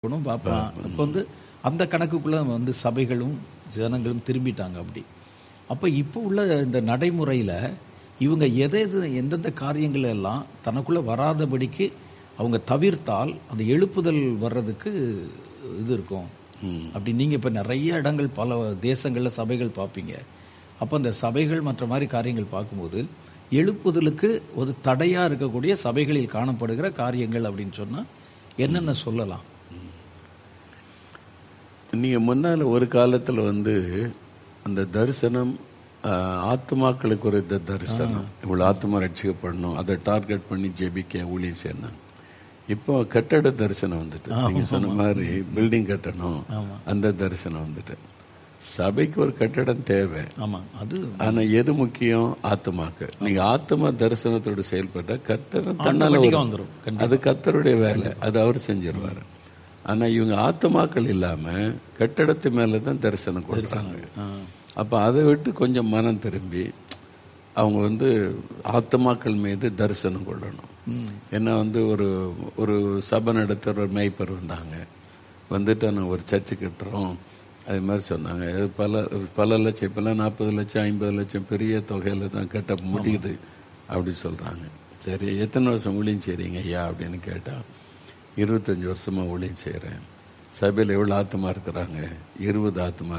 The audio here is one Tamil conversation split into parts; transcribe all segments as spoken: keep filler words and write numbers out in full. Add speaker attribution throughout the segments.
Speaker 1: பார்ப்பான். இப்போ வந்து அந்த கணக்குக்குள்ள வந்து சபைகளும் ஜனங்களும் திரும்பிட்டாங்க அப்படி. அப்ப இப்போ உள்ள இந்த நடைமுறையில இவங்க எதை எது எந்தெந்த காரியங்கள் எல்லாம் தனக்குள்ள வராதபடிக்கு அவங்க தவிர்த்தால் அந்த எழுப்புதல் வர்றதுக்கு இது இருக்கும். அப்படி நீங்க இப்ப நிறைய இடங்கள் பல தேசங்கள்ல சபைகள் பார்ப்பீங்க. அப்ப அந்த சபைகள் மற்ற மாதிரி காரியங்கள் பார்க்கும்போது எழுப்புதலுக்கு ஒரு தடையா இருக்கக்கூடிய சபைகளில் காணப்படுகிற காரியங்கள் அப்படின்னு சொன்னா என்னென்ன சொல்லலாம்?
Speaker 2: நீங்க முன்னால ஒரு காலத்துல வந்து அந்த தரிசனம் ஆத்மாக்களுக்கு ஒரு தரிசனம், இவ்வளவு ஆத்மா ரட்சிக்கப்படணும், அதை டார்கெட் பண்ணி ஜெபிக்க ஊழியம் செய்யணும். இப்போ கட்டட தரிசனம் வந்துட்டு, நீங்க சொன்ன மாதிரி பில்டிங் கட்டணும், அந்த தரிசனம் வந்துட்டு. சபைக்கு ஒரு கட்டடம் தேவை, ஆனா எது முக்கியம்? ஆத்மாக்கள். நீங்க ஆத்மா தரிசனத்தோடு செயல்பட்ட கட்டடம் தன்னால வந்துடும். அது கர்த்தருடைய வேலை, அது அவர் செஞ்சிருவாரு. ஆனா இவங்க ஆத்மாக்கள் இல்லாம கட்டடத்து மேலதான் தரிசனம் கொடுத்தாங்க. அப்ப அதை விட்டு கொஞ்சம் மனம் திரும்பி அவங்க வந்து ஆத்மாக்கள் மீது தரிசனம் கொள்ளணும். ஏன்னா வந்து ஒரு ஒரு சபை நடத்துற ஒரு மேய்ப்பர் வந்தாங்க, வந்துட்டு நாங்கள் ஒரு சர்ச்சு கட்டுறோம் அது மாதிரி சொன்னாங்க. பல பல லட்சம், இப்பெல்லாம் நாற்பது லட்சம் ஐம்பது லட்சம் பெரிய தொகையில தான் கட்ட முடியுது அப்படி சொல்றாங்க. சரி, எத்தனை வருஷம் ஊழியம் செய்றீங்க ஐயா அப்படின்னு கேட்டா, இருபத்தஞ்சு வருஷமா ஊழியம் செய்யறேன். சபையில் எவ்வளவு ஆத்மா இருக்கிறாங்க? இருபது ஆத்மா.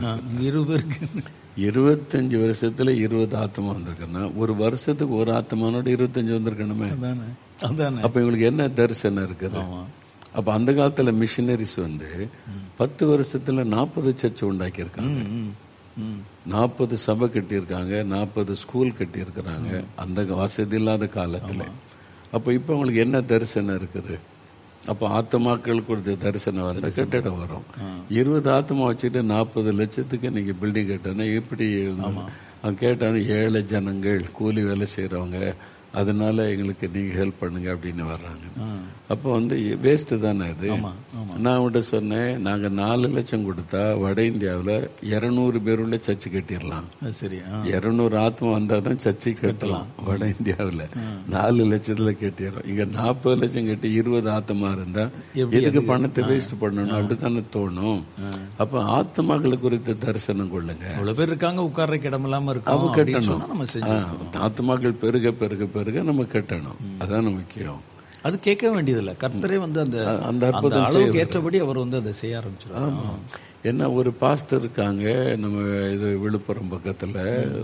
Speaker 2: இருபத்தஞ்சு வருஷத்துல இருபது ஆத்மா வந்திருக்குன்னா ஒரு வருஷத்துக்கு ஒரு ஆத்மானோட இருபத்தஞ்சு வந்திருக்கணுமே. அப்ப இவங்களுக்கு என்ன தரிசனம் இருக்குது? அப்ப அந்த காலத்துல மிஷினரிஸ் வந்து பத்து வருஷத்துல நாற்பது சர்ச் உண்டாக்கி இருக்காங்க, நாற்பது சபை கட்டி இருக்காங்க, நாற்பது ஸ்கூல் கட்டி இருக்கிறாங்க அந்த வசதி இல்லாத காலத்துல. அப்ப இப்ப உங்களுக்கு என்ன தரிசனம் இருக்குது? அப்ப ஆத்மாக்களுக்கு ஒரு தரிசனம் வந்த கட்டிடம் வரும். இருபது ஆத்மா வச்சுட்டு நாற்பது லட்சத்துக்கு நீங்க பில்டிங் கட்டணும் எப்படி? கேட்டாலும் ஏழை ஜனங்கள், கூலி வேலை செய்யறவங்க, அதனால எங்களுக்கு நீங்க ஹெல்ப் பண்ணுங்க அப்படின்னு வர்றாங்க. அப்ப வந்து வேஸ்ட் தானே அது. நான் அவன்கிட்ட சொன்னேன், நாங்க நாலு லட்சம் கொடுத்தா வட இந்தியாவில இருநூறு பேருள்ள சர்ச்சு கட்டிடலாம். இருநூறு ஆத்மா வந்தாதான் சர்ச்சை கட்டலாம். வட இந்தியாவில நாலு லட்சத்துல கட்டிடுறோம். இங்க நாற்பது லட்சம் கட்டி இருபது ஆத்மா இருந்தா எதுக்கு பணத்தை வேஸ்ட் பண்ணணும்? அப்படித்தானே தோணும். அப்ப ஆத்மாக்களை குறித்த தரிசனம் கொள்ளுங்க.
Speaker 1: அவ்வளவு பேர் இருக்காங்க, உட்கார்ற இடம் இல்லாம
Speaker 2: அவங்க கட்டணும். ஆத்மாக்கள் பெருக பெருக பெருக நம்ம கட்டணும். அதான் முக்கியம்.
Speaker 1: அது கேட்க வேண்டியதில்லை. கர்த்தரே வந்து அந்த அந்த அளவுக்கு ஏற்றபடி அவர் வந்து அதை செய்ய ஆரம்பிச்சிருவாங்க.
Speaker 2: என்ன ஒரு பாஸ்டர் இருக்காங்க நம்ம இது விழுப்புரம் பக்கத்துல,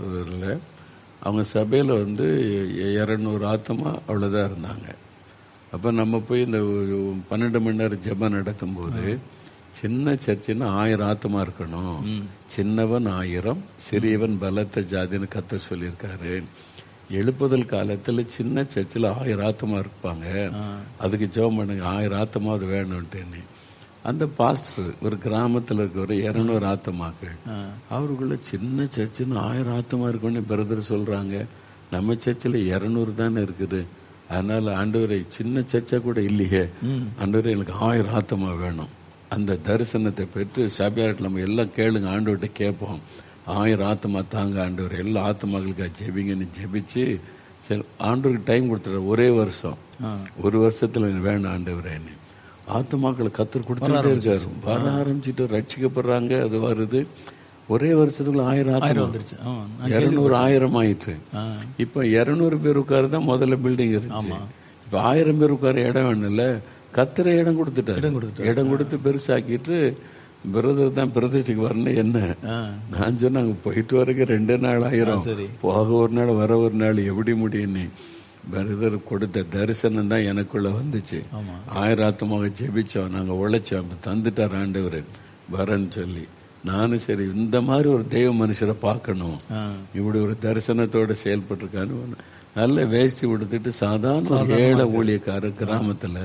Speaker 2: அவங்க சபையில வந்து இருநூறு ஆத்மா அவ்வளவுதான் இருந்தாங்க. அப்ப நம்ம போய் இந்த பன்னெண்டு மணி நேரம் ஜெபம் நடத்தும் போது, சின்ன சர்ச்சின்னா ஆயிரம் ஆத்மா இருக்கணும், சின்னவன் ஆயிரம் சிறியவன் பலத்த ஜாதின்னு கர்த்தர் சொல்லியிருக்காரு. எழுப்புதல் காலத்துல சின்ன சர்ச்சில் ஆயிரம் ஆத்மா இருப்பாங்க, அதுக்கு ஜெபம் பண்ணுங்க, ஆயிரம் ஆத்மா அது வேணும்ட்டு. அந்த பாஸ்டர் ஒரு கிராமத்துல இருக்க ஒரு இருநூறு ஆத்மாக்கள், அவருக்குள்ள சின்ன சர்ச்சுன்னு ஆயிரம் ஆத்மா இருக்குன்னு பிரதர் சொல்றாங்க. நம்ம சர்ச்சில் இருநூறு தானே இருக்குது. அதனால ஆண்டவரை சின்ன சர்ச்சா கூட இல்லையே, ஆண்டவரை எனக்கு ஆயிரம் ஆத்மா வேணும். அந்த தரிசனத்தை பெற்று சபையாட்டில் நம்ம எல்லாம் கேளுங்க, ஆண்டவர்கிட்ட கேட்போம், ஆயிரம் ஆத்மா தாங்க ஆண்டவர், எல்லா ஆத்மாக்களுக்காக ஜெபிங்கன்னு ஜெபிச்சு ஆண்டவருக்கு டைம் கொடுத்துற ஒரே வருஷம், ஒரு வருஷத்துல வேணும் ஆண்டவரேன்னு ஆத்மாக்களை கத்தர் கொடுத்துட்டே இருக்காரு. வர ஆரம்பிச்சுட்டு ரட்சிக்கப்படுறாங்க. அது வருது ஒரே வருஷத்துக்குள்ள ஆயிரம் ஆயிரம் வந்துருச்சு. இருநூறு ஆயிரம் ஆயிட்டு. இப்ப இருநூறு பேர் உட்காருதான் முதல்ல பில்டிங் இருந்துச்சு. இப்ப ஆயிரம் பேர் உட்கார இடம் வேணும்ல, கத்திர இடம் கொடுத்துட்டாரு. இடம் கொடுத்து பெருசாக்கிட்டு பிரதர் தான் பிரதிஷ்டைக்கு வரணும். என்ன நான் சொன்ன, அங்க போயிட்டு வரக்கு ரெண்டு நாள் ஆயிரம், போக ஒரு நாள் வர ஒரு நாள், எப்படி முடியும்னு பிரதர் கொடுத்த தரிசனம் தான் எனக்குள்ள வந்துச்சு. ஆயிரம் ஆத்மாக ஜெபிச்சோம், நாங்க உழைச்சோம், தந்துட்டார் ஆண்டவர் வரன்னு சொல்லி. நானும் சரி இந்த மாதிரி ஒரு தெய்வ மனுஷரை பார்க்கணும், இப்படி ஒரு தரிசனத்தோட செயல்பட்டிருக்கான்னு நல்ல வேஷ்டி கொடுத்துட்டு சாதாரண ஏழை ஊழியக்காரர் கிராமத்துல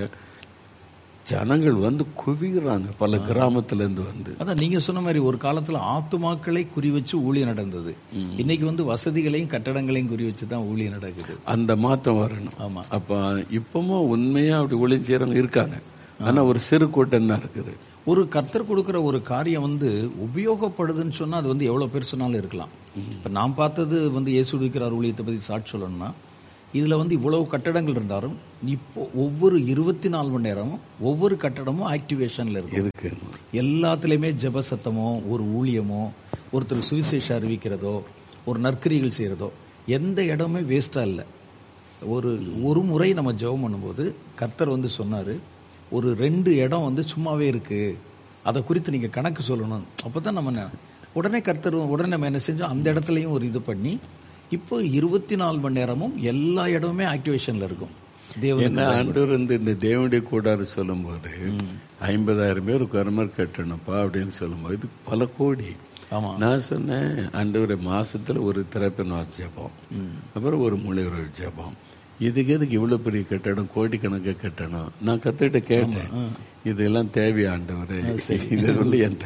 Speaker 2: ஜனங்கள் வந்து குவிகிறாங்க, பல கிராமத்துல இருந்து வந்து.
Speaker 1: அதான் நீங்க சொன்ன மாதிரி ஒரு காலத்துல ஆத்துமாக்களை குறி வச்சு ஊழியம் நடந்தது. இன்னைக்கு வந்து வசதிகளையும் கட்டடங்களையும் குறி வச்சுதான் ஊழியம் நடக்குது.
Speaker 2: அந்த மாற்றம் வரணும். ஆமா. அப்ப இப்பவும் உண்மையா அப்படி ஊழியம் செய்யறவங்க இருக்காங்க, ஆனா ஒரு சிறு கூட்டம் தான் இருக்குது.
Speaker 1: ஒரு கர்த்தர் கொடுக்கிற ஒரு காரியம் வந்து உபயோகப்படுதுன்னு சொன்னா அது வந்து எவ்வளவு பெருசுனாலும் இருக்கலாம். இப்ப நான் பார்த்தது வந்து இயேசு இருக்கிறார் ஊழியத்தை பத்தி சாட்சி சொல்லணும்னா, இதுல வந்து இவ்வளவு கட்டடங்கள் இருந்தாலும் இப்போ ஒவ்வொரு இருபத்தி நாலு மணி நேரமும் ஒவ்வொரு கட்டடமும் ஆக்டிவேஷன்ல இருக்கு. எல்லாத்துலயுமே ஜெப சத்தமோ, ஒரு ஊழியமோ, ஒருத்தர் சுவிசேஷம் அறிவிக்கிறதோ, ஒரு நற்கிரிகள் செய்யறதோ, எந்த இடமே வேஸ்டா இல்லை. ஒரு ஒரு முறை நம்ம ஜெபம் பண்ணும்போது கர்த்தர் வந்து சொன்னாரு, ஒரு ரெண்டு இடம் வந்து சும்மாவே இருக்கு, அதை குறித்து நீங்க கணக்கு சொல்லணும். அப்பதான் நம்ம உடனே கர்த்தர் உடனே நம்ம என்ன செஞ்சோம், அந்த இடத்துலயும் ஒரு இது பண்ணி இப்போ இருபத்தி நாலு மணி நேரமும் எல்லா இடமுமே ஆக்டிவேஷன்ல இருக்கும்.
Speaker 2: ஆண்டவர் வந்து இந்த தேவனுடைய கூடாரு சொல்லும் போது ஐம்பதாயிரம் பேர் கர்மர் கட்டணும்ப்பா அப்படின்னு சொல்லும் போது பல கோடி. நான் சொன்னேன், ஆண்டவர் மாசத்துல ஒரு திறப்பின் வாசி ஜெபம், அப்புறம் ஒரு மூளையுறவு ஜெபம், இதுக்கு எதுக்கு இவ்வளவு பெரிய கட்டடம், கோடிக்கணக்கு கட்டணும்? நான் கத்துக்கிட்ட கேட்டேன், இதெல்லாம் தேவையா ஆண்டவரே? இதை வந்து என்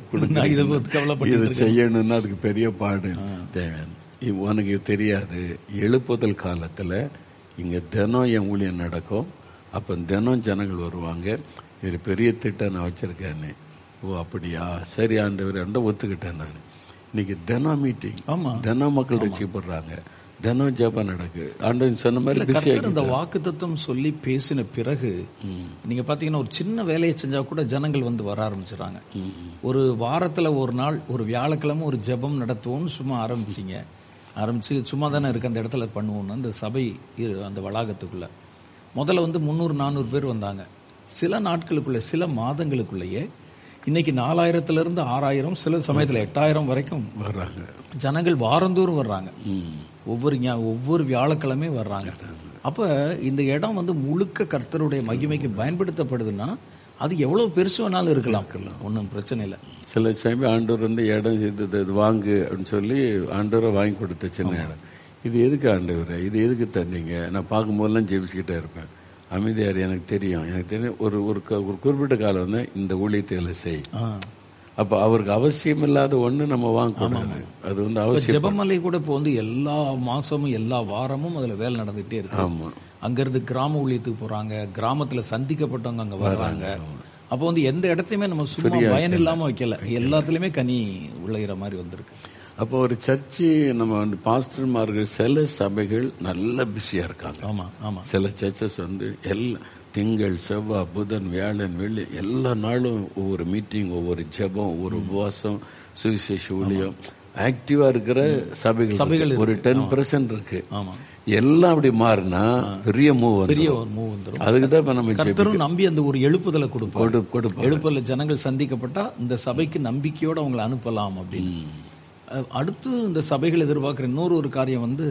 Speaker 2: தலையில இது செய்யணும்னா அதுக்கு பெரிய பாடு தேவை. உனக்கு தெரியாது, எழுப்புதல் காலத்துல இங்க தினம் என் ஊழியம் நடக்கும், அப்ப தினம் ஜனங்கள் வருவாங்க, இது பெரிய திட்டம் நான் வச்சிருக்கேன்னு. ஓ அப்படியா, சரி ஆண்டவர் ஒத்துக்கிட்டேன். நான் இன்னைக்கு தினம் மீட்டிங், தினம் மக்கள் ரசிக்கப்படுறாங்க, தினம் ஜெபம் நடக்கு. ஆண்டவன் சொன்ன மாதிரி
Speaker 1: இந்த வாக்கு தத்துவம் சொல்லி பேசின பிறகு நீங்க பாத்தீங்கன்னா ஒரு சின்ன வேலையை செஞ்சா கூட ஜனங்கள் வந்து வர ஆரம்பிச்சிடறாங்க. ஒரு வாரத்துல ஒரு நாள் ஒரு வியாழக்கிழமை ஒரு ஜெபம் நடத்துவோம்னு சும்மா ஆரம்பிச்சிங்க, ஆரம்பிச்சு சும்மா தானே இருக்கு அந்த இடத்துல பண்ணுவோம்னு அந்த சபை அந்த வளாகத்துக்குள்ள முதல்ல வந்து முன்னூறு நானூறு பேர் வந்தாங்க. சில நாட்களுக்குள்ள சில மாதங்களுக்குள்ளேயே இன்னைக்கு நாலாயிரத்துல இருந்து ஆறாயிரம், சில சமயத்துல எட்டாயிரம் வரைக்கும் வர்றாங்க. ஜனங்கள் வாரந்தோறும் வர்றாங்க, ஒவ்வொரு ஒவ்வொரு வியாழக்கிழமையும் வர்றாங்க. அப்ப இந்த இடம் வந்து முழுக்க கர்த்தருடைய மகிமைக்கு பயன்படுத்தப்படுதுன்னா அது எவ்வளவு பெருசு வேணாலும் இருக்கலாம், ஒன்றும் பிரச்சனை இல்லை.
Speaker 2: சில சமயம் ஆண்டவர் வந்து இடம் இது வாங்கு அப்படின்னு சொல்லி ஆண்டவரை வாங்கி கொடுத்த சின்ன இடம். இது எதுக்கு ஆண்டவர், இது எதுக்கு தந்தீங்க? நான் பார்க்கும்போதெல்லாம் ஜெபிச்சுக்கிட்டே இருப்பேன். அமைதியார் எனக்கு தெரியும், எனக்கு தெரியும் ஒரு ஒரு குறிப்பிட்ட காலம் வந்து இந்த ஊழியத்தை செய். அப்ப அவருக்கு அவசியம் இல்லாத ஒண்ணு நம்ம வாங்கக்கூடாது. அது வந்து அவசியம்.
Speaker 1: ஜெபமலை கூட இப்போ வந்து எல்லா மாசமும் எல்லா வாரமும் அதுல வேலை நடந்துகிட்டே இருக்கு.
Speaker 2: ஆமா,
Speaker 1: அங்க இருந்து கிராம ஊழியத்துக்கு போறாங்க, கிராமத்துல சந்திக்கப்பட்டவங்க அங்க வர்றாங்க. அப்போ வந்து எந்த இடத்தையுமே நம்ம சும்மா பயன் இல்லாம வைக்கல, எல்லாத்துலயுமே கனி விளையிற மாதிரி வந்திருக்கு.
Speaker 2: அப்போ ஒரு சர்ச்சு நம்ம வந்து பாஸ்டர்மார்கள் சில சபைகள் நல்ல பிஸியா இருக்காங்க.
Speaker 1: ஆமா ஆமா
Speaker 2: சில சர்ச்சஸ் வந்து எல்லா திங்கள் செவ்வாய் புதன் வியாழன் வெள்ளி எல்லா நாளும் ஒவ்வொரு மீட்டிங், ஒவ்வொரு ஜெபம், ஒவ்வொரு உபவாசம், சுவிசேஷ ஊழியம் ஆக்டிவா இருக்கிற சபைகள் சபைகள் ஒரு டென் பெர்சென்ட் இருக்கு. எல்லாம் அப்படி மாறினா பெரிய மூவ்
Speaker 1: பெரிய ஒரு மூவ் வந்துடும்.
Speaker 2: அதுக்குதான் இப்ப நம்ம
Speaker 1: கர்த்தரும் நம்பி அந்த ஒரு எழுப்புதலை கொடுப்போம். எழுப்புதல ஜனங்கள் சந்திக்கப்பட்டா இந்த சபைக்கு நம்பிக்கையோட அவங்களை அனுப்பலாம் அப்படின்னு. அடுத்து இந்த சபைகள் எதிர்பார்க்கிற இன்னொரு ஒரு காரியம் வந்து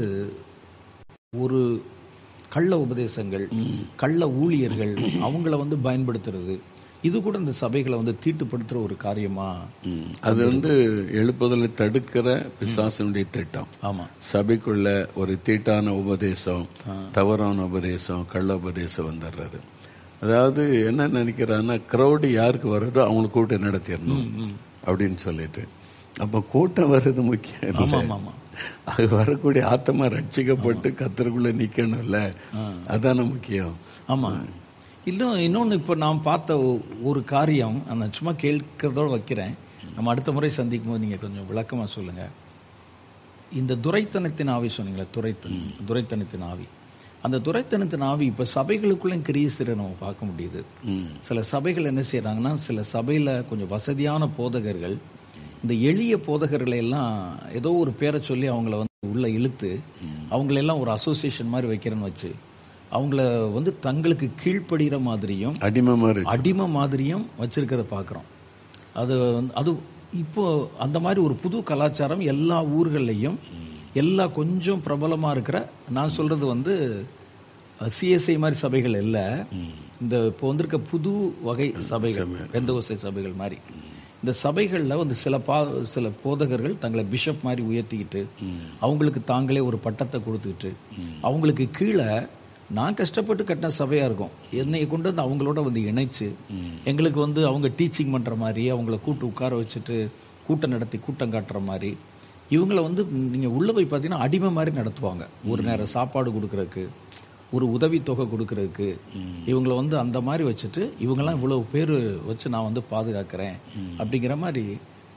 Speaker 1: ஒரு கள்ள உபதேசங்கள், கள்ள ஊழியர்கள் அவங்கள வந்து பயன்படுத்துறது, இது கூட இந்த சபைகளை வந்து தீட்டுப்படுத்துற ஒரு காரியமா.
Speaker 2: அது வந்து எழுப்புதலை தடுக்கிற பிசாசனுடைய திட்டம்.
Speaker 1: ஆமா,
Speaker 2: சபைக்குள்ள ஒரு தீட்டான உபதேசம், தவறான உபதேசம், கள்ள உபதேசம் வந்துடுறது. அதாவது என்ன நினைக்கிறான்னா, கிரௌடு யாருக்கு வர்றதோ அவங்களுக்கு கூட்டம் நடத்திடணும் அப்படின்னு சொல்லிட்டு. அப்ப கூட்டம் வர்றது முக்கியம் இல்லை, அது வரக்கூடிய ஆத்மா ரட்சிக்கப்பட்டு கத்தருக்குள்ள நிக்கணும்ல, அதான முக்கியம்.
Speaker 1: ஆமா, இன்னும் இன்னொன்னு இப்ப நான் பார்த்த ஒரு காரியம், நான் சும்மா கேட்கறதோட வைக்கிறேன், நம்ம அடுத்த முறை சந்திக்கும் போது நீங்க கொஞ்சம் விளக்கமா சொல்லுங்க. இந்த துரைத்தனத்தின் ஆவி சொன்னீங்களா, துரைத்தன் துரைத்தனத்தின் ஆவி, அந்த துரைத்தனத்தின் ஆவி இப்ப சபைகளுக்குள்ள கிரியேசிற நம்ம பார்க்க முடியுது. சில சபைகள் என்ன செய்யறாங்கன்னா, சில சபையில கொஞ்சம் வசதியான போதகர்கள் இந்த எளிய போதகர்களை எல்லாம் ஏதோ ஒரு பேரை சொல்லி அவங்கள வந்து உள்ள இழுத்து அவங்களெல்லாம் ஒரு அசோசியேஷன் மாதிரி வைக்கிறேன்னு வச்சு அவங்கள வந்து தங்களுக்கு கீழ்ப்படுகிற மாதிரியும்
Speaker 2: அடிமை மாதிரி
Speaker 1: அடிமை மாதிரியும் வச்சிருக்கிறத பாக்குறோம். அது அது இப்போ அந்த மாதிரி ஒரு புது கலாச்சாரம் எல்லா ஊர்கள்லையும், எல்லா கொஞ்சம் பிரபலமா இருக்கிற, நான் சொல்றது வந்து சிஎஸ்ஐ மாதிரி சபைகள் இல்ல, இந்த இப்போ வந்திருக்க புது வகை சபைகள், பெந்தகோஸ்தே சபைகள் மாதிரி இந்த சபைகள்ல வந்து சில பா சில போதகர்கள் தங்களை பிஷப் மாதிரி உயர்த்திக்கிட்டு அவங்களுக்கு தாங்களே ஒரு பட்டத்தை கொடுத்துக்கிட்டு அவங்களுக்கு கீழே நான் கஷ்டப்பட்டு கட்டின சபையா இருக்கும், என்னைய கொண்டு வந்து அவங்களோட வந்து இணைச்சு எங்களுக்கு வந்து அவங்க டீச்சிங் பண்ற மாதிரி, அவங்கள கூட்டு உட்கார வச்சுட்டு கூட்டம் நடத்தி கூட்டம் காட்டுற மாதிரி, இவங்கள வந்து நீங்க உள்ள போய் பார்த்தீங்கன்னா அடிமை மாதிரி நடத்துவாங்க. ஒரு நேரம் சாப்பாடு கொடுக்கறதுக்கு, ஒரு உதவி தொகை கொடுக்கறதுக்கு, இவங்களை வந்து அந்த மாதிரி வச்சுட்டு இவங்கெல்லாம் இவ்வளவு பேர் வச்சு நான் வந்து பாதுகாக்கிறேன் அப்படிங்கிற மாதிரி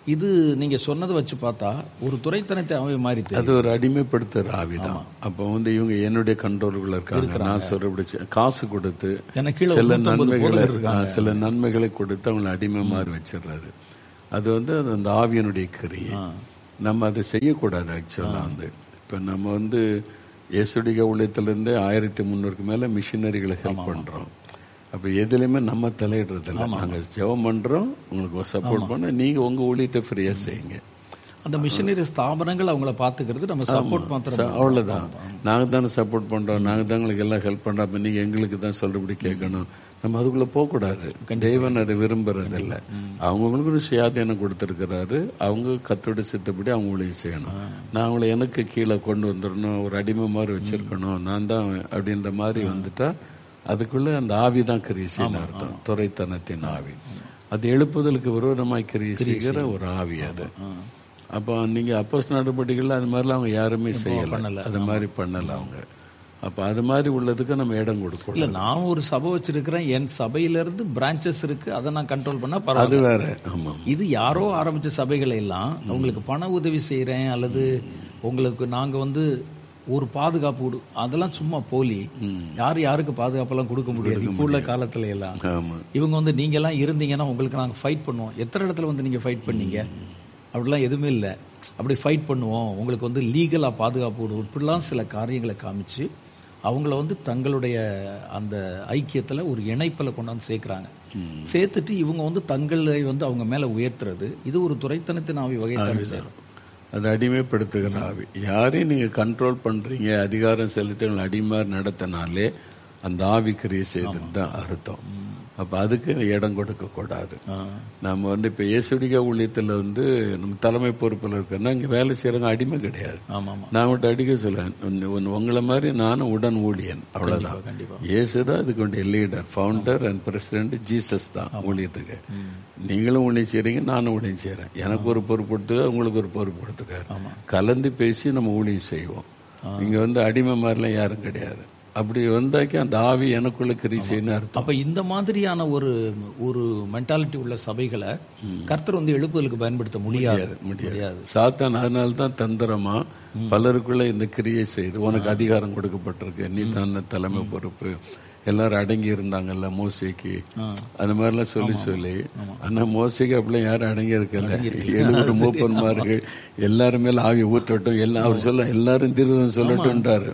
Speaker 1: இது நீங்க சொன்னதை வச்சு பார்த்தா ஒரு துரைத்தனத்தை ஆவி மாறி தெரியுது.
Speaker 2: அது ஒரு அடிமைப்படுத்துற ஆவிதான். அப்ப வந்து இவங்க என்னுடைய கண்ட்ரோலுக்குள்ள இருக்காங்க. நான் சொல்றபடி காசு கொடுத்து சில நன்மைகளை சில நன்மைகளை கொடுத்து அவங்களை அடிமை மாதிரி வச்சிடுறாரு. அது வந்து அந்த ஆவியனுடைய கிரியை. நம்ம அதை செய்யக்கூடாது. ஆக்சுவலா வந்து இப்ப நம்ம வந்து இயேசுடைய ஊழியத்திலிருந்து ஆயிரத்தி முன்னூறுக்கு மேல மிஷினரிகளை ஹெல்ப் பண்றோம். அப்ப எதுலையுமே நம்ம தலையிடுறது இல்லை. நாங்க ஜெபம் பண்றோம், உங்களுக்கு சப்போர்ட் பண்ண, நீங்க உங்க ஊழியத்தை ஃப்ரீயா செய்யுங்க.
Speaker 1: அந்த மிஷினரி ஸ்தாபனங்கள் அவங்கள பாத்துக்கிறது நம்ம சப்போர்ட் மாத்திரம்,
Speaker 2: அவ்வளவுதான். நாங்க தானே சப்போர்ட் பண்றோம், நாங்க தான் உங்களுக்கு எல்லாம் ஹெல்ப் பண்றோம். அப்ப நீங்க எங்களுக்கு தான் சொல்றபடி கேட்கணும். நம்ம அதுக்குள்ள போக கூடாது. தேவன் அதை விரும்புறது இல்ல. அவங்களுக்கு சுயாதீனம் கொடுத்திருக்கிறாரு. அவங்க கத்தோட சித்தப்படி அவங்க ஊழியம் செய்யணும். நான் அவங்களை எனக்கு கீழே கொண்டு வந்துடணும், ஒரு அடிமை மாதிரி வச்சிருக்கணும், நான் தான் அப்படின்ற மாதிரி வந்துட்டா அதுக்குள்ள அந்த ஆவிதான் கிரிசின்னு அர்த்தம். துரைத்தனத்தின் ஆவி. அது எழுப்புதலுக்கு விரோதமாய் கிரியை செய்கிற ஒரு ஆவி அது. அப்போ நீங்க அப்போஸ் நடவடிக்கைகள் அது மாதிரிலாம் அவங்க யாருமே செய்யல, அது மாதிரி பண்ணல அவங்க. அப்ப அது மாதிரி உள்ளதுக்கு நம்ம இடம் கொடுக்கணும்.
Speaker 1: இல்ல, நான் ஒரு சபை வச்சிருக்கிறேன், என் சபையில இருந்து பிரான்ச்சஸ் இருக்கு, அதை நான் கண்ட்ரோல் பண்ணா
Speaker 2: பரவாயில்ல, அது வேற. ஆமா,
Speaker 1: இது யாரோ ஆரம்பிச்ச சபைகளை எல்லாம் உங்களுக்கு பண உதவி செய்யறேன் அல்லது உங்களுக்கு நாங்க வந்து ஒரு பாதுகாப்பு கொடு, அதெல்லாம் சும்மா போலி. யாரு யாருக்கு பாதுகாப்பெல்லாம் கொடுக்க முடியாது இப்போ உள்ள காலத்துல எல்லாம். இவங்க வந்து நீங்க எல்லாம் இருந்தீங்கன்னா உங்களுக்கு நாங்க ஃபைட் பண்ணுவோம். எத்தனை இடத்துல வந்து நீங்க ஃபைட் பண்ணீங்க? அப்படிலாம் எதுவுமே இல்லை. அப்படி ஃபைட் பண்ணுவோம், உங்களுக்கு வந்து லீகலா பாதுகாப்பு கொடு, இப்படிலாம் சில காரியங்களை காமிச்சு அவங்கள வந்து தங்களுடைய அந்த ஐக்கியத்துல ஒரு இணைப்பில் கொண்டாந்து சேர்க்கிறாங்க. சேர்த்துட்டு இவங்க வந்து தங்களை வந்து அவங்க மேல உயர்த்துறது, இது ஒரு துரைத்தனத்தின் ஆவி வகைத்தான் சேரும்.
Speaker 2: அது அடிமைப்படுத்துகிற ஆவி. யாரையும் நீங்க கண்ட்ரோல் பண்றீங்க, அதிகாரம் செலுத்தி அடிமை நடத்தினாலே அந்த ஆவி கிரியை செய்தது தான் அர்த்தம். அப்ப அதுக்கு இடம் கொடுக்க கூடாது. நம்ம வந்து இப்ப இயேசுடைய ஊழியத்துல வந்து நம்ம தலைமை பொறுப்பில் இருக்கோம்னா இங்க வேலை செய்யறவங்க அடிமை கிடையாது. நான் மட்டும் அடிக்க சொல்றேன், உங்களை மாதிரி நானும் உடன் ஊழியன், அவ்வளவுதான். இயேசுதான் இதுக்கு வேண்டிய leader, founder and president Jesus தான் ஊழியத்துக்கு. நீங்களும் ஊழியம் செய்றீங்க, நானும் ஊழியம் செய்யறேன். எனக்கு ஒரு பொறுப்பு கொடுத்துக்க, உங்களுக்கு ஒரு பொறுப்பு கொடுத்துக்காரு. கலந்து பேசி நம்ம ஊழியம் செய்வோம். இங்க வந்து அடிமை மாதிரிலாம் யாரும் கிடையாது. அப்படி வந்தாக்கி அந்த ஆவி எனக்குள்ள கிரிசைன்னு அர்த்தம்.
Speaker 1: அப்ப இந்த மாதிரியான ஒரு ஒரு மென்டாலிட்டி உள்ள சபைகளை கர்த்தர் வந்து எழுப்புதலுக்கு பயன்படுத்த முடியாது முடியாது
Speaker 2: சாத்தான் அதனால தான் தந்திரமா பலருக்குள்ள இந்த கிரியை செய்து, உனக்கு அதிகாரம் கொடுக்கப்பட்டிருக்கு, நீ தான் தலைமை பொறுப்பு, எல்லாரும் அடங்கி இருந்தாங்கல்ல மோசைக்கு, அந்த மாதிரிலாம் சொல்லி சொல்லி. ஆனா மோசைக்கு அப்படிலாம் யாரும் அடங்கி இருக்கல. எழுபது மூப்பன்மார்கள் எல்லாரும் மேல ஆவி ஊத்தட்டும், எல்லாம் அவர் சொல்ல எல்லாரும் திருதம் சொல்லட்டும்ன்றாரு.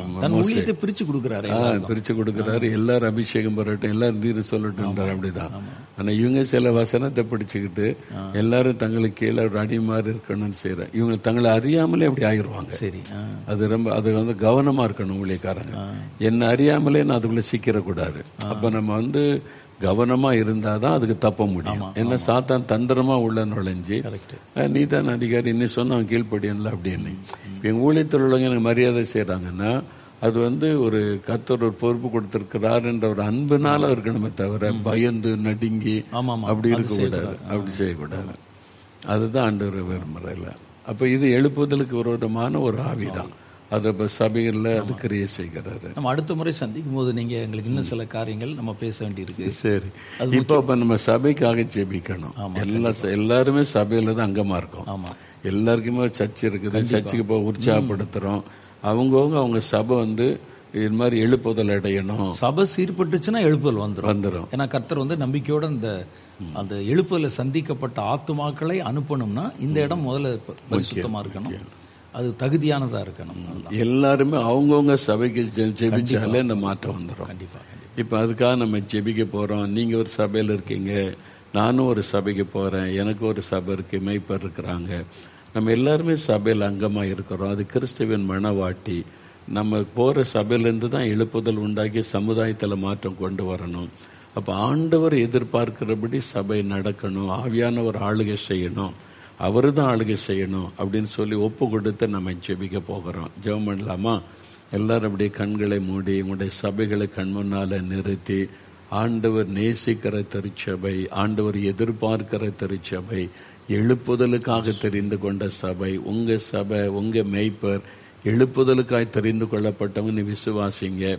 Speaker 1: பிரிச்சு கொடுக்கிறாரு
Speaker 2: பிரிச்சு கொடுக்கிறாரு எல்லாரும் அபிஷேகம் பெறட்டும், எல்லாரும் தீர்வு சொல்லட்டும்ன்றாரு. அப்படிதான். ஆனா இவங்க சில வசனத்தை பிடிச்சுக்கிட்டு எல்லாரும் தங்களுக்கு கீழே ஒரு அடி மாதிரி இருக்கணும்னு செய்யற, இவங்க தங்களை அறியாமலே அப்படி ஆயிடுவாங்க.
Speaker 1: சரி,
Speaker 2: அது ரொம்ப அது வந்து கவனமா இருக்கணும் ஊழியக்காரங்க. என்ன அறியாமலே நான் அதுக்குள்ள சிக்கிறக்கூடாது. அப்ப நம்ம வந்து கவனமா இருந்தாதான் அதுக்கு தப்ப முடியும். என்ன சாத்தான் தந்திரமா உள்ள நுழைஞ்சு நீ தான் அதிகாரி, இன்னும் சொன்ன அவன் கீழ்ப்படியன்ல அப்படின்னு. எங்க ஊழியத்தில் உள்ளவங்க எனக்கு மரியாதை செய்யறாங்கன்னா அது வந்து ஒரு கர்த்தர் ஒரு பொறுப்பு கொடுத்திருக்கிறார் என்ற ஒரு அன்புனால இருக்கணுமே தவிர பயந்து நடுங்கி அப்படி இருக்கக்கூடாது, அப்படி செய்யக்கூடாது. அதுதான் ஆண்டவர் விரும்புறல. அப்ப இது எழுப்புதலுக்கு விரோதமான ஒரு ஆவிதான். அது சபைகள்ல அது கிரியை செய்கிறாரு.
Speaker 1: நம்ம அடுத்த முறை சந்திக்கும் போது நீங்க எங்களுக்கு இன்னும் சில காரியங்கள் நம்ம பேச வேண்டியிருக்கு.
Speaker 2: சரி, இப்போ இப்ப நம்ம சபைக்காக ஜெபிக்கணும். எல்லா எல்லாருமே சபையில தான் அங்கமா இருக்கும். எல்லாருக்குமே சர்ச் இருக்குது, சர்ச்சுக்கு போய் உற்சாகப்படுத்துறோம். அவங்கவுங்க அவங்க சபை வந்து இது மாதிரி எழுப்புதல் அடையணும்.
Speaker 1: சபை சீர்பட்டுச்சுன்னா எழுப்புதல் வந்துடும்
Speaker 2: வந்துடும்
Speaker 1: ஏன்னா கர்த்தர் வந்து நம்பிக்கையோட இந்த அந்த எழுப்புதல சந்திக்கப்பட்ட ஆத்துமாக்களை அனுப்பணும்னா இந்த இடம் முதல்ல பரிசுத்தமா இருக்கணும், அது தகுதியானதா இருக்கணும்.
Speaker 2: எல்லாருமே அவங்கவுங்க சபைக்கு ஜெபிச்சாலே இந்த மாற்றம் வந்துடும். கண்டிப்பா. இப்ப அதுக்காக நம்ம ஜெபிக்க போறோம். நீங்க ஒரு சபையில இருக்கீங்க, நானும் ஒரு சபைக்கு போறேன், எனக்கு ஒரு சபை இருக்கு, மேய்ப்பர் இருக்கிறாங்க. நம்ம எல்லாருமே சபையில் அங்கமா இருக்கிறோம். அது கிறிஸ்துவின் மனவாட்டி. நம்ம போற சபையிலிருந்து தான் எழுப்புதல் உண்டாக்கி சமுதாயத்துல மாற்றம் கொண்டு வரணும். அப்ப ஆண்டவர் எதிர்பார்க்கிறபடி சபை நடக்கணும், ஆவியானவர் ஆளுகை செய்யணும், அவரு தான் ஆளுகை செய்யணும் அப்படின்னு சொல்லி ஒப்பு கொடுத்து நம்ம ஜெபிக்க போகிறோம். ஜெபம் பண்ணலாமா? எல்லாரும் அப்படியே கண்களை மூடி உங்களுடைய சபைகளை கண் முன்னால நிறுத்தி, ஆண்டவர் நேசிக்கிற திருச்சபை, ஆண்டவர் எதிர்பார்க்கிற திருச்சபை, எழுப்புதலுக்காக தெரிந்து கொண்ட சபை, உங்க சபை, உங்க மேய்ப்பர் எழுப்புதலுக்காய் தெரிந்து கொள்ளப்பட்டவங்க விசுவாசிங்க.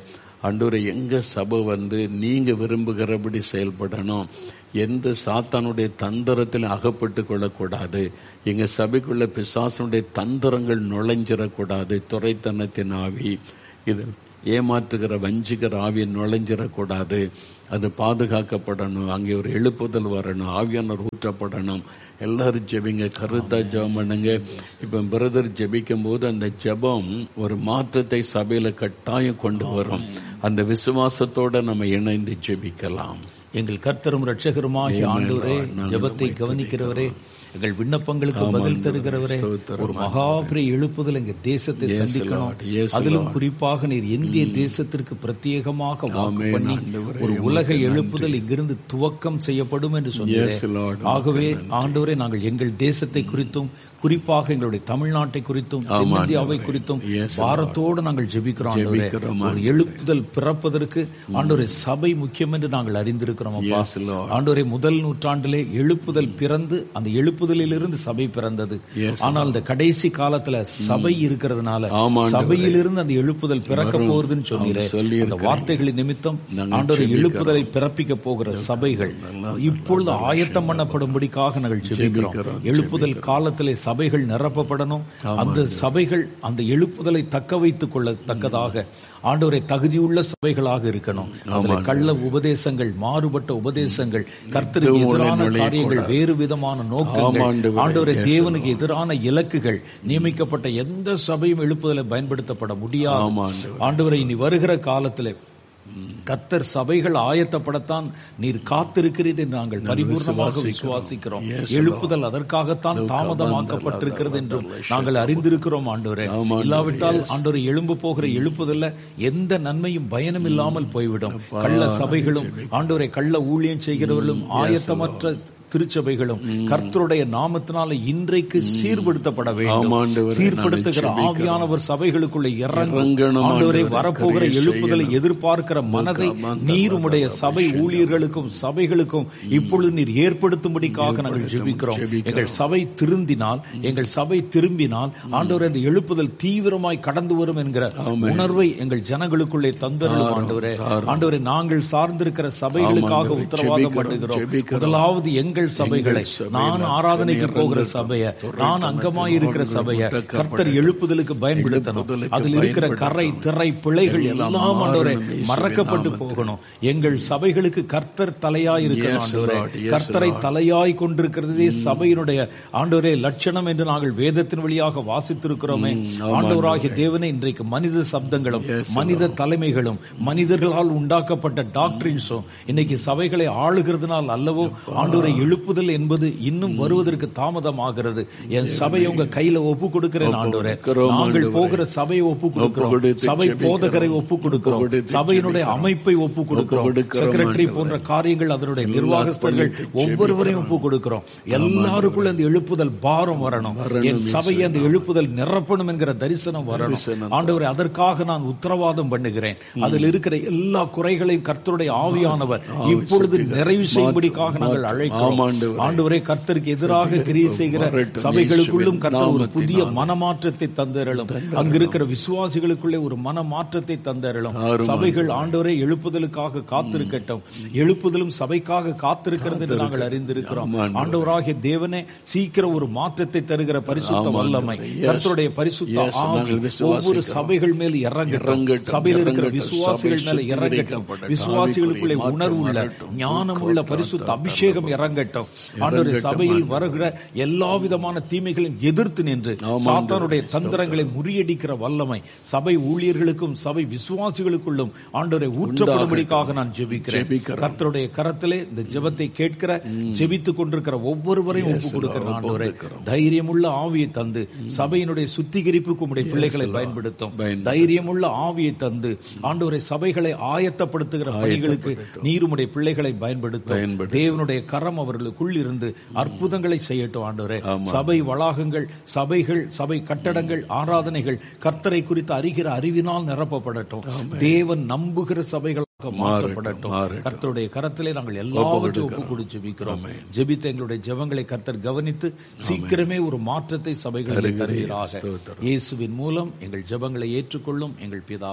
Speaker 2: ஆண்டவரே எங்க சபை வந்து நீங்க விரும்புகிறபடி செயல்படணும், எந்த சாத்தானுடைய தந்திரத்தில் அகப்பட்டு கொள்ளக்கூடாது, எங்க சபைக்குள்ள பிசாசனுடைய தந்திரங்கள் நுழைஞ்சிடக்கூடாது, துரைத்தனத்தின் ஆவி, இது ஏமாற்றுகிற வஞ்சிக்கிற ஆவியை நுழைஞ்சிடக்கூடாது, அது பாதுகாக்கப்படணும். அங்கே ஒரு எழுப்புதல் வரணும், ஆவியானவர் ஊற்றப்படணும். எல்லாரும் ஜெபிங்க, கருத்தா ஜெபம் பண்ணுங்க. இப்ப பிரதர் ஜெபிக்கும் போது அந்த ஜெபம் ஒரு மாற்றத்தை சபையில கட்டாயம் கொண்டு வரும். அந்த விசுவாசத்தோட நம்ம இணைந்து ஜெபிக்கலாம்.
Speaker 1: எங்கள் கர்த்தரும் இரட்சகருமாகிய ஆண்டவரே, ஜெபத்தை கவனிக்கிறவரே, எங்கள் விண்ணப்பங்களுக்கு பதில் தருகிறவரே, ஒரு மகாபெரிய எழுப்புதல் எங்க தேசத்தை சந்திக்கணும். அதிலும் குறிப்பாக நீர் இந்திய தேசத்திற்கு பிரத்யேகமாக வாக்கு பண்ணி ஒரு உலக எழுப்புதல் இங்கிருந்து துவக்கம் செய்யப்படும் என்று சொன்னீர். ஆகவே ஆண்டவரே, நாங்கள் எங்கள் தேசத்தை குறித்தும் குறிப்பாக எங்களுடைய தமிழ்நாட்டை குறித்தும் இந்தியாவை குறித்தும் பாரத்தோடு நாங்கள் ஜெபிக்கிறோம். ஒரு எழுப்புதல் பிறப்பதற்கு ஆண்டவரே சபை முக்கியம் என்று நாங்கள் அறிந்திருக்கிறோம். அப்பா ஆண்டவரே, முதல் நூற்றாண்டிலே எழுப்புதல் பிறந்து அந்த எழுப்புதலிலிருந்து சபை பிறந்தது. ஆனால் இந்த கடைசி காலத்துல சபை இருக்கிறதுனால சபையிலிருந்து அந்த எழுப்புதல் பிறக்க போகுதுன்னு சொன்னீரே. அந்த வார்த்தைகளின் நிமித்தம் ஆண்டவரே எழுப்புதலை பிறப்பிக்க போகிற சபைகள் இப்பொழுது ஆயத்தம் பண்ணப்படும்படிக்காக நாங்கள் ஜெபிக்கிறோம். எழுப்புதல் காலத்திலே சபைகள் நிரப்பப்படணும். அந்த சபைகள் அந்த எழுப்புதலை தக்க வைத்துக் கொள்ளத்தக்கதாக ஆண்டவரை தகுதியுள்ள சபைகளாக இருக்கணும். அதுல கள்ள உபதேசங்கள், மாறுபட்ட உபதேசங்கள், கர்த்தருக்கு எதிரான காரியங்கள், வேறு விதமான நோக்கங்கள், ஆண்டவரை தேவனுக்கு எதிரான இலக்குகள், நியமிக்கப்பட்ட எந்த சபையும் எழுப்புதலை பயன்படுத்தப்பட முடியாது. ஆண்டவரை இனி வருகிற காலத்தில் கர்த்தர் சபைகள் ஆயத்தப்படத்தான் நீர் காத்திருக்கிறீர் என்று நாங்கள் பரிபூர்ணமாக விசுவாசிக்கிறோம். எழுப்புதல் அதற்காகத்தான் தாமதமாக்கப்பட்டிருக்கிறது என்றும் நாங்கள் அறிந்திருக்கிறோம். ஆண்டவரே, இல்லாவிட்டால் ஆண்டவரை எழும்ப போகிற எழுப்புதல்ல எந்த நன்மையும் பயனும் இல்லாமல் போய்விடும். கள்ள சபைகளும் ஆண்டவரை கள்ள ஊழியம் செய்கிறவர்களும் ஆயத்தமற்ற திருச்சபைகளும் கர்த்தருடைய நாமத்தினால இன்றைக்கு சீர்படுத்தப்பட வேண்டும். சீர்படுத்துகிற ஆவியானவர் சபைகளுக்குள்ள இறங்கணும். ஆண்டவரை வரப்போகிற எழுப்புதலை எதிர்பார்க்கிற மனதை நீர் உம்முடைய சபை ஊழியர்களுக்கும் சபைகளுக்கும் இப்பொழுது நீர் ஏற்படுத்தும்படிக்காக நாங்கள் ஜெபிக்கிறோம். எங்கள் சபை திருந்தினால், எங்கள் சபை திரும்பினால் ஆண்டவரை அந்த எழுப்புதல் தீவிரமாய் கடந்து வரும் என்கிற உணர்வை எங்கள் ஜனங்களுக்குள்ளே தந்தருளும். ஆண்டவரே, ஆண்டவரை நாங்கள் சார்ந்திருக்கிற சபைகளுக்காக உத்தரவாதம் பண்ணுகிறோம். முதலாவது எங்கள் சபைகளை, நான் ஆராதனைக்கு போகிற சபையை, நான் அங்கமாயிருக்கிற சபையை கர்த்தர் எழுப்புதலுக்கு பயன்படுத்தணும். அதில் இருக்கிற கரை திரை பிழைகள் எல்லாம் ஆண்டவரே மறக்கப்பட்டு போகணும். எங்கள் சபைகளுக்கு கர்த்தர் தலையாய் இருக்கணும். ஆண்டவரே, கர்த்தரை தலையாய் கொண்டிருக்கிறதே சபையினுடைய ஆண்டவரே லட்சணம் என்று நாங்கள் வேதத்தின் வழியாக வாசித்திருக்கிறோமே. ஆண்டவராகிய தேவனே, இன்றைக்கு மனித சப்தங்களும் மனித தலைமைகளும் மனிதர்களால் உண்டாக்கப்பட்ட டாக்டரின்ஸும் இன்னைக்கு சபைகளை ஆளுகிறதுனால் அல்லவோ ஆண்டவரை எழுப்புதல் என்பது இன்னும் வருவதற்கு தாமதமாகிறது. என் சபையை உங்க கையில ஒப்பு கொடுக்கிறேன் ஆண்டவரே. நாங்கள் போகிற சபையை ஒப்பு கொடுக்கிறோம், சபை போதகரை ஒப்பு கொடுக்கிறோம், சபையினுடைய அமைப்பை ஒப்பு கொடுக்கிறோம், செக்ரட்டரி போன்ற காரியங்கள், அதனுடைய நிர்வாகஸ்தர்கள் ஒவ்வொருவரையும் ஒப்பு கொடுக்கிறோம். எல்லாருக்குள்ள அந்த எழுப்புதல் பாரம் வரணும். என் சபையை அந்த எழுப்புதல் நிரப்பணும் என்கிற தரிசனம் வரணும். ஆண்டவரே, அதற்காக நான் உத்தரவாதம் பண்ணுகிறேன். அதில் இருக்கிற எல்லா குறைகளையும் கர்த்தருடைய ஆவியானவர் இப்பொழுது நிறைவு செய்யும்படிக்காக நாங்கள் அழைக்கிறோம். ஆண்டவரே, கர்த்தருக்கு எதிராக கிரியை செய்கிற சபைகளுக்குள்ளும் கர்த்தர் ஒரு புதிய மனமாற்றத்தை தந்தருளும். அங்கிருக்கிற விசுவாசிகளுக்குள்ளே ஒரு மனமாற்றத்தை தந்தருளும். சபைகள் ஆண்டவரே எழுப்புதலுக்காக காத்திருக்கட்டும். எழுப்புதலும் சபைக்காக காத்திருக்கிறது என்று நாங்கள் அறிந்திருக்கிறோம். ஆண்டவராகிய தேவனே, சீக்கிரம் ஒரு மாற்றத்தை தருகிற பரிசுத்த வல்லமை, கர்த்தருடைய பரிசுத்த ஆவி ஒவ்வொரு சபைகள் மேல் இறங்கட்டும். சபையில் இருக்கிற விசுவாசிகள் மேல இறங்கட்டும். விசுவாசிகளுக்குள்ளே உணர்வுள்ள ஞானமுள்ள பரிசுத்த அபிஷேகம் இறங்கட்டும். ஆண்டவரே, சபையில் வருகிற எல்லா விதமான தீமைகளையும் எதிர்த்து நின்று சாத்தானுடைய தந்திரங்களை முறியடிக்கிற வல்லமை சபை ஊழியர்களுக்கும் சபை விசுவாசிகளுக்குள்ளும் ஆண்டவரை ஊற்றப்படும்படிக்காக நான் ஜெபிக்கிறேன். கர்த்தருடைய கரத்திலே இந்த ஜெபத்தை கேட்கிற, ஜெபித்துக் கொண்டிருக்கிற ஒவ்வொருவரையும் ஒப்பு கொடுக்கிற ஆண்டவரே, தைரியமுள்ள ஆவியை தந்து சபையினுடைய சுத்திகரிப்புக்கு உம்முடைய பிள்ளைகளை பயன்படுத்தும். தைரியமுள்ள ஆவியை தந்து ஆண்டவரை சபைகளை ஆயத்தப்படுத்துகிற பணிகளுக்கு நீர் உம்முடைய பிள்ளைகளை பயன்படுத்தும். தேவனுடைய கரம் அவர்களுக்குள் இருந்து அற்புதங்களை செய்யட்டும். ஆண்டவரே, சபை வளாகங்கள், சபைகள், சபை கட்டடங்கள், ஆராதனைகள் கர்த்தரை குறித்து அறிகிற அறிவினால் நிரப்பப்படட்டும். தேவன் நம்புகிற சபைகளாக மாற்றப்படட்டும். கர்த்தருடைய கரத்திலே நாங்கள் எல்லாவற்றையும் ஒப்பு கொடுத்து ஜெபிக்கிறோம். ஜெபித்த எங்களுடைய ஜெபங்களை கர்த்தர் கவனித்து சீக்கிரமே ஒரு மாற்றத்தை சபைகளில் தருகிறாக. இயேசுவின் மூலம் எங்கள் ஜெபங்களை ஏற்றுக்கொள்ளும் எங்கள் பிதாவே,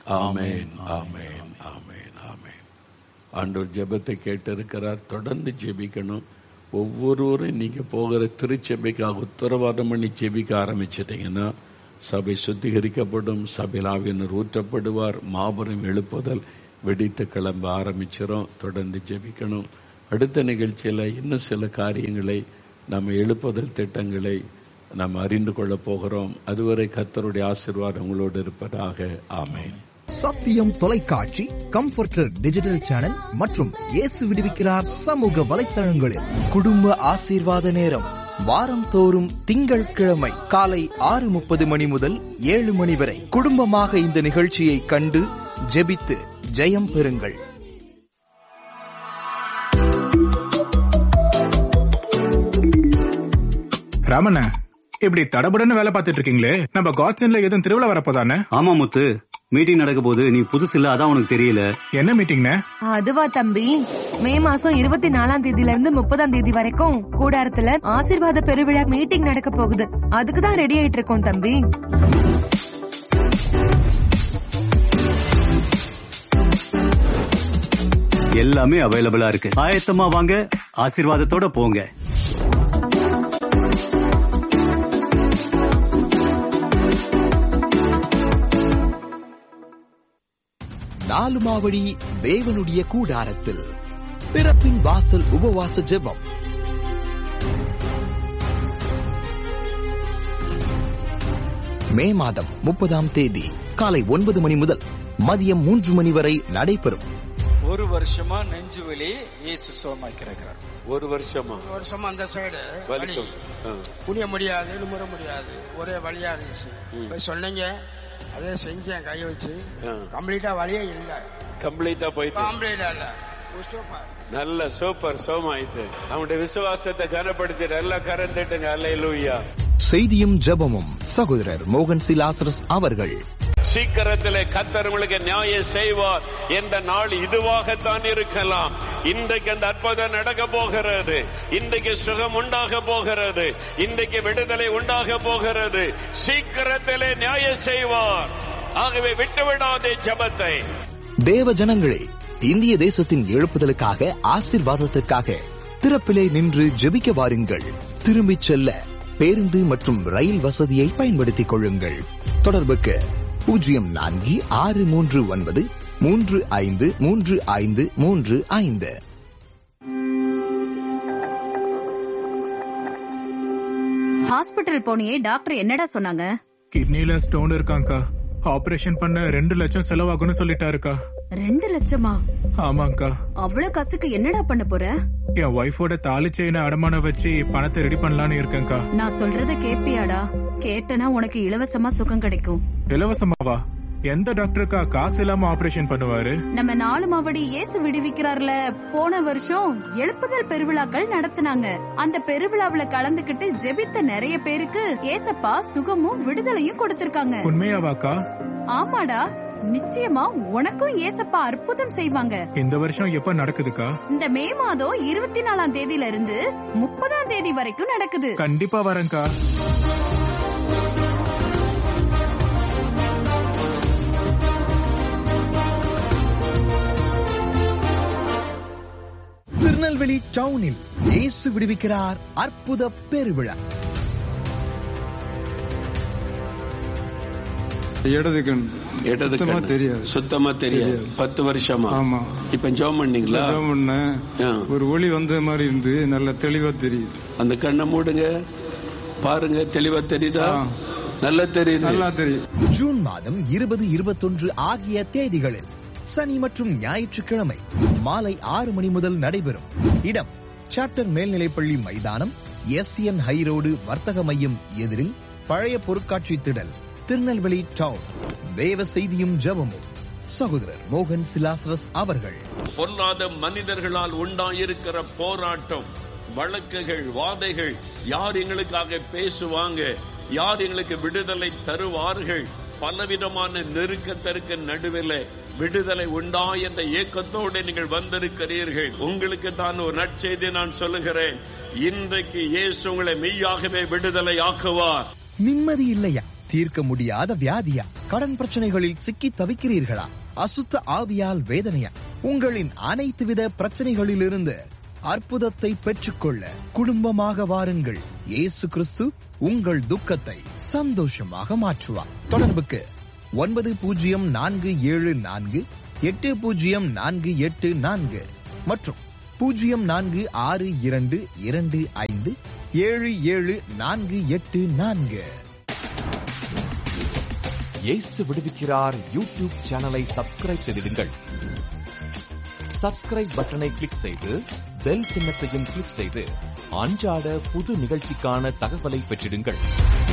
Speaker 2: ஆமென், ஆமென், ஆமென், ஆமென். ஆண்டவர் ஜெபத்தை கேட்டிருக்கிறார். தொடர்ந்து ஜெபிக்கணும். ஒவ்வொருவரும் நீங்க போகிற திருச்சபைக்காக உத்தரவாதம் பண்ணி ஜெபிக்க ஆரம்பிச்சிட்டீங்கன்னா சபை சுத்திகரிக்கப்படும், சபையில் ஆவியானவர் ஊற்றப்படுவார், மாபெரும் எழுப்புதல் வெடித்து கிளம்ப ஆரம்பிச்சிடும். தொடர்ந்து ஜெபிக்கணும். அடுத்த நிகழ்ச்சியில் இன்னும் சில காரியங்களை நம்ம எழுப்புதல் திட்டங்களை நாம் அறிந்து கொள்ள போகிறோம். அதுவரை கர்த்தருடைய ஆசீர்வாதம் உங்களோடு இருப்பதாக. ஆமென்.
Speaker 3: சத்தியம் தொலைக்காட்சி, கம்ஃபர்டர் டிஜிட்டல் சேனல் மற்றும் இயேசு விடுவிக்கிறார் சமூக வலைத்தளங்களில் குடும்ப ஆசீர்வாத நேரம் வாரம் தோறும் திங்கள் கிழமை காலை ஆறு முப்பது மணி முதல் ஏழு மணி வரை குடும்பமாக இந்த நிகழ்ச்சியை கண்டு ஜெபித்து ஜெயம் பெறுங்கள்.
Speaker 4: ராமண்ண, இப்படி தடபுடன்னு வேலை பார்த்துட்டு இருக்கீங்களே, நம்ம காட்சன்ல எதுவும் திருவிழா வரப்போதானே?
Speaker 5: ஆமா முத்து, மீட்டிங் நடக்க போது. நீ புதுசு இல்ல, அதான் உனக்கு தெரியல. என்ன மீட்டிங்னே?
Speaker 6: அதுவா தம்பி, மே மாசம் இருபத்தி நாலாம் தேதியில இருந்து முப்பதாம் தேதி வரைக்கும் கூடாரத்துல ஆசீர்வாத பெருவிழா மீட்டிங் நடக்க போகுது. அதுக்குதான் ரெடி ஆயிட்டு இருக்கோம் தம்பி.
Speaker 5: எல்லாமே அவைலபிளா இருக்கு. ஆயத்தமா வாங்க, ஆசீர்வாதத்தோட போங்க.
Speaker 3: நாலு மாவடி தேவனுடைய கூடாரத்தில் பிறப்பின் வாசல் உபவாச ஜெபம். மே மாதம் முப்பதாம் தேதி காலை ஒன்பது மணி முதல் மதியம் மூன்று மணி வரை நடைபெறும்.
Speaker 7: ஒரு வருஷமா நெஞ்சு வலி இயேசு சுகமாக்கிறார்.
Speaker 2: ஒரு வருஷமா
Speaker 7: ஒரு வருஷமா அந்த சைடு வலி குனிய முடியாது, நிமிர முடியாது, ஒரே வலியா இருந்துச்சு. போய் சொன்னீங்க, அதே செஞ்சேன், கையை வச்சு கம்ப்ளீட்டா வலியே இல்ல.
Speaker 2: கம்ப்ளீட்டா போயிட்டு
Speaker 7: கம்ப்ளீட்டா இல்ல,
Speaker 2: நல்ல சூப்பர் சோமாயிட்டு. அவனுடைய விசுவாசத்தை கனப்படுத்தி நல்லா கரந்துட்டுங்க. அல்லேலூயா.
Speaker 3: செய்தியும் ஜெபமும் சகோதரர் மோகன் சி லாசரஸ் அவர்கள்.
Speaker 2: சீக்கிரத்திலே கர்த்தர் உங்களுக்கு நியாயம் செய்வார். என்ற நாள் இதுவாகத்தான் இருக்கலாம். இன்றைக்கு அந்த அற்புதம் நடக்க போகிறது. இன்றைக்கு சுகம் உண்டாக போகிறது. இன்றைக்கு விடுதலை உண்டாக போகிறது. சீக்கிரத்திலே நியாயம் செய்வார். ஆகவே விட்டுவிடாதே ஜெபத்தை.
Speaker 3: தேவ ஜனங்களே, இந்திய தேசத்தின் எழுப்புதலுக்காக, ஆசீர்வாதத்திற்காக திறப்பிலே நின்று ஜெபிக்க வாருங்கள். திரும்பிச் செல்ல பேருந்து மற்றும் ரயில் வசதியை பயன்படுத்திக் கொள்ளுங்கள். தொடர்புக்கு பூஜ்ஜியம் நான்கு ஆறு மூன்று ஒன்பது மூன்று ஐந்து மூன்று ஐந்து மூன்று ஐந்து.
Speaker 8: ஹாஸ்பிட்டல் போனியே, டாக்டர் என்னடா சொன்னாங்க?
Speaker 4: கிட்னில ஸ்டோன் இருக்காங்கா, ஆபரேஷன் பண்ண ரெண்டு லட்சம் செலவாகும்னு சொல்லிட்டாருக்கா.
Speaker 8: ரெண்டு லட்சமா?
Speaker 4: ஆமாங்கா.
Speaker 8: அவ்வளவு காசுக்கு என்னடா பண்ண போற?
Speaker 4: என் ஒய்ஃபோட தாலி செயினை அடமானம் வச்சு பணத்தை ரெடி பண்ணலான்னு இருக்கேன்க்கா.
Speaker 8: நான் சொல்றத கேப்பியாடா? கேட்டனா உனக்கு இலவசமா சுகம் கிடைக்கும்.
Speaker 4: இலவசமாவா? எந்த டாக்டருக்கா காசு இல்லாம ஆபரேஷன் பண்ணுவாரு?
Speaker 8: நம்ம நாலு மாவடி இயேசு விடுவிக்கிறார்ல, போன வருஷம் எழுப்புதல் பெருவிழாக்கள் நடத்தினாங்க. அந்த பெருவிழாவுல கலந்துகிட்டு ஜெபித்த நிறைய பேருக்கு ஏசப்பா சுகமும் விடுதலையும் கொடுத்திருக்காங்க.
Speaker 4: உண்மையாவாக்கா?
Speaker 8: ஆமாடா, நிச்சயமா உனக்கும் ஏசப்பா அற்புதம் செய்வாங்க.
Speaker 4: இந்த வருஷம் எப்ப நடக்குதுக்கா?
Speaker 8: இந்த மே மாதம் இருபத்தி நாலாம் தேதியில இருந்து முப்பதாம் தேதி வரைக்கும் நடக்குது.
Speaker 4: கண்டிப்பா வரேன்க்கா.
Speaker 3: திருநெல்வேலி டவுனில் இயேசு விடுவிக்கிறார் அற்புத பெருவிழா.
Speaker 9: இடது கண்
Speaker 2: இடது
Speaker 9: சுத்தமா தெரியாது.
Speaker 2: சுத்தமா தெரியாது. பத்து வருஷமா? ஆமா. இப்ப ஜெபம் பண்ணீங்களா?
Speaker 9: ஜெபம் பண்ணேன். ஒரு ஒளி வந்த மாதிரி இருந்து நல்ல தெளிவா தெரியுது.
Speaker 2: அந்த கண்ணை மூடுங்க, பாருங்க, தெளிவா தெரியுதா? நல்லா தெரியுது.
Speaker 9: நல்லா தெரியும்.
Speaker 3: ஜூன் மாதம் இருபது இருபத்தொன்று ஆகிய தேதிகளில் சனி மற்றும் ஞாயிற்றுக்கிழமை மாலை ஆறு மணி முதல் நடைபெறும். இடம் சாப்டர் மேல்நிலைப்பள்ளி மைதானம், எஸ் என் ஹை ரோடு, வர்த்தக மையம் எதிரில், பழைய பொருட்காட்சி திடல், திருநெல்வேலி டவுன். தேவ செய்தியும் ஜெபமும் சகோதரர் மோகன் சிலாசரஸ் அவர்கள்.
Speaker 2: பொல்லாத மனிதர்களால் உண்டாயிருக்கிற போராட்டம், வழக்குகள், வாதைகள், யார் எங்களுக்காக பேசுவாங்க, யார் எங்களுக்கு விடுதலை தருவார்கள், பலவிதமான நெருக்கத்திற்கு நடுவில் விடுதலை உண்டா என்ற ஏக்கத்தோடு நீங்கள் வந்திருக்கிறீர்கள். உங்களுக்கு தான் ஒரு நற்செய்தி நான் சொல்லுகிறேன். இன்றைக்கு இயேசு உங்களை மெய்யாகவே விடுதலை ஆக்குவார்.
Speaker 3: நிம்மதி இல்லையா? தீர்க்க முடியாத வியாதியா? கடன் பிரச்சனைகளில் சிக்கி தவிக்கிறீர்களா? அசுத்த ஆவியால் வேதனையா? உங்களின் அனைத்து வித பிரச்சனைகளிலிருந்து அற்புதத்தை பெற்றுக்கொள்ள குடும்பமாக வாருங்கள். இயேசு கிறிஸ்து உங்கள் துக்கத்தை சந்தோஷமாக மாற்றுவார். தொடர்புக்கு ஒன்பது பூஜ்ஜியம் நான்கு ஏழு நான்கு எட்டு பூஜ்ஜியம் நான்கு எட்டு நான்கு மற்றும் பூஜ்ஜியம் நான்கு ஆறு இரண்டு இரண்டு ஐந்து ஏழு ஏழு நான்கு எட்டு நான்கு.
Speaker 10: இயேசு விடுவிக்கிறார் யூடியூப் சேனலை சப்ஸ்கிரைப் செய்திடுங்கள். சப்ஸ்கிரைப் பட்டனை கிளிக் செய்து பெல் சின்னத்தையும் கிளிக் செய்து அன்றாட புது நிகழ்ச்சிக்கான தகவலை பெற்றிடுங்கள்.